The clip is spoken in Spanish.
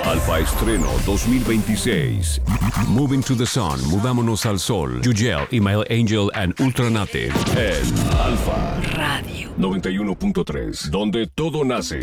Alfa Estreno 2026. Moving to the Sun, Mudámonos al Sol. Yugel, Email Angel and Ultranative. En Alfa Radio 91.3, donde todo nace.